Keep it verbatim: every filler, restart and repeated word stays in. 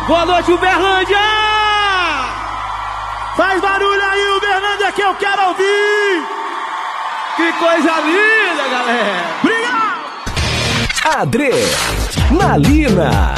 Boa noite, Uberlândia! Faz barulho aí, Uberlândia, que eu quero ouvir! Que coisa linda, galera! Obrigado! Adrê, Malina.